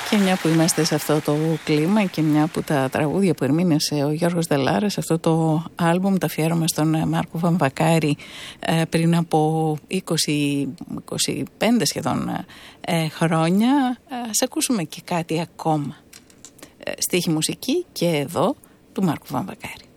Και μια που είμαστε σε αυτό το κλίμα και μια που τα τραγούδια που ερμήνευσε ο Γιώργος Δελάρας, αυτό το άλμπουμ τα αφιέρωμα στον Μάρκο Βαμβακάρη πριν από 20-25 σχεδόν χρόνια, ας ακούσουμε και κάτι ακόμα. Στίχη, μουσική και εδώ του Μάρκου Βαμβακάρη.